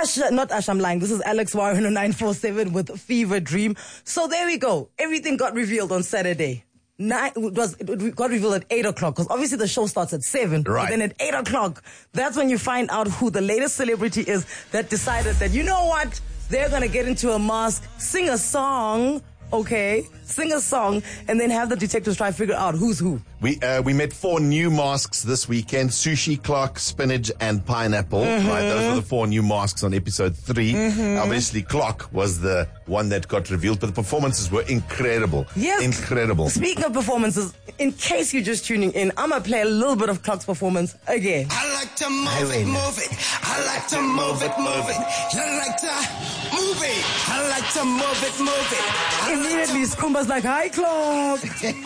I'm lying. This is Alex Warren on 947 with Fever Dream. So there we go. Everything got revealed on Saturday. It got revealed at 8 o'clock because obviously the show starts at 7. Right. But then at 8 o'clock, that's when you find out who the latest celebrity is that decided that, you know what? They're going to get into a mask, sing a song, and then have the detectives try to figure out who's who. We met 4 new masks this weekend: sushi, Clark, spinach, and pineapple. Right, those were the 4 new masks on episode 3. Obviously, Clark was the one that got revealed, but the performances were incredible. Yes. Incredible. Speaking of performances, in case you're just tuning in, I'm going to play a little bit of Clark's performance again. I like to move it. I like to move it. You like to move it. I like to move it. Immediately, Skumba's like, hi, Clark.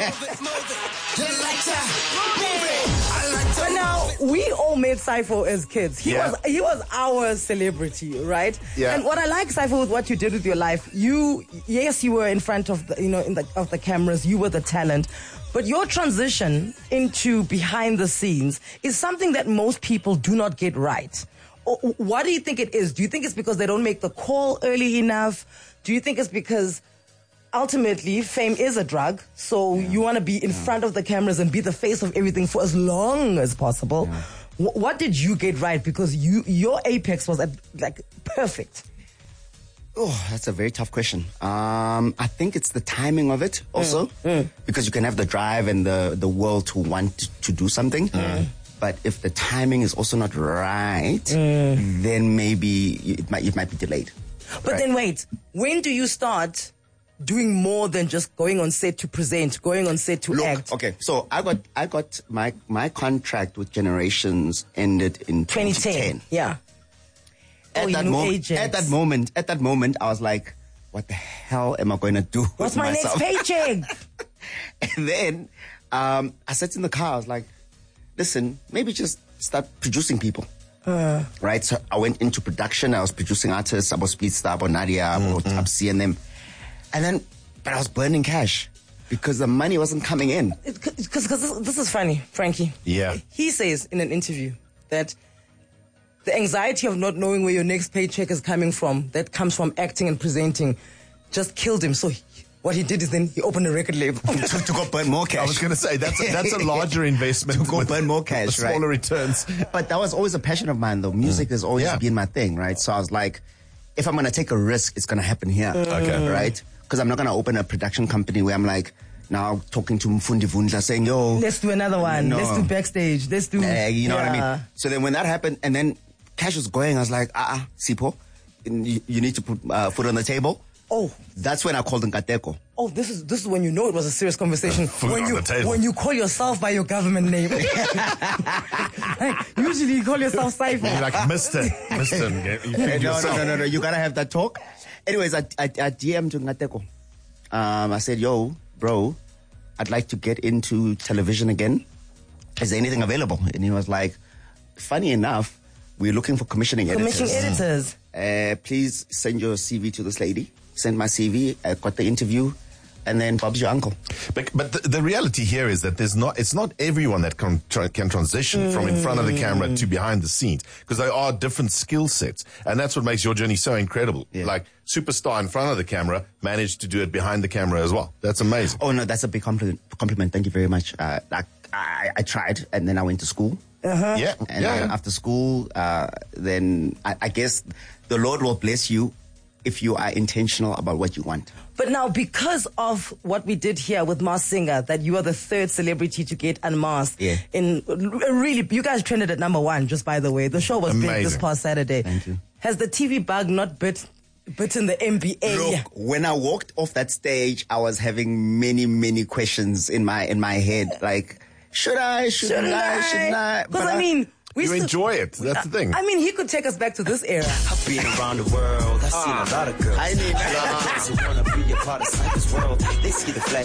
You like to move it. I like to. But now, we all met Saifo as kids. He was our celebrity, right? Yeah. And what I like, Saifo, with what you did with your life, you were in front of the cameras, you were the talent. But your transition into behind the scenes is something that most people do not get right. What do you think it is? Do you think it's because they don't make the call early enough? Do you think it's because ultimately fame is a drug, so you want to be in front of the cameras and be the face of everything for as long as possible? What did you get right? Because your apex was perfect. Oh, that's a very tough question. I think it's the timing of it also, because you can have the drive and the will to want to do something. But if the timing is also not right, then maybe it might be delayed. But then wait, when do you start doing more than just going on set to present, going on set to act? Okay, so I got my contract with Generations ended in 2010. Yeah. At that moment, I was like, what the hell am I going to do What's with my myself? next paycheck? And then I sat in the car. I was like, listen, maybe just start producing people. Right? So I went into production. I was producing artists. I was Speedstar, about Nadia, about Tapsi and them. And then, but I was burning cash because the money wasn't coming in. Because this is funny, Frankie. Yeah. He says in an interview that the anxiety of not knowing where your next paycheck is coming from, that comes from acting and presenting, just killed him. So what he did is then he opened a record label. to go burn more cash. I was going to say, that's a larger investment. To go burn more cash, right? Smaller returns. But that was always a passion of mine, though. Music has always been my thing, right? So I was like, if I'm going to take a risk, it's going to happen here. Okay. Right? Because I'm not going to open a production company where I'm like, now talking to Mfundi Vundla saying, yo, let's do another one. No. Let's do backstage. Let's do... you know what I mean? So then when that happened, and then cash was going, I was like, Sipo, you need to put food on the table. Oh. That's when I called Nkateko. Oh, this is when you know it was a serious conversation. Food when you call yourself by your government name. Usually you call yourself Saifo. You're like, Mr. No. You gotta have that talk. Anyways, I DM'd to Nkateko. I said, yo, bro, I'd like to get into television again. Is there anything available? And he was like, funny enough, we're looking for commissioning editors. Please send your CV to this lady. Sent my CV, I got the interview, and then Bob's your uncle. But the reality here is that it's not everyone that can transition from in front of the camera to behind the scenes, because there are different skill sets, and that's what makes your journey so incredible. Yeah. Like superstar in front of the camera managed to do it behind the camera as well. That's amazing. Oh no, that's a big compliment. Thank you very much. I tried, and then I went to school. Yeah. And after school, then I guess the Lord will bless you if you are intentional about what you want. But now, because of what we did here with Masked Singer, that you are the third celebrity to get unmasked. Yeah. Really, you guys trended at #1, just by the way. The show was big this past Saturday. Thank you. Has the TV bug not bitten the NBA? Look, when I walked off that stage, I was having many questions in my head. Like, should I? Shouldn't I? Because I mean... You enjoy it. That's the thing. I mean, he could take us back to this era. I've been around the world. I've seen a lot of girls. I need who wanna be a part of Cypher's world. They see the flash.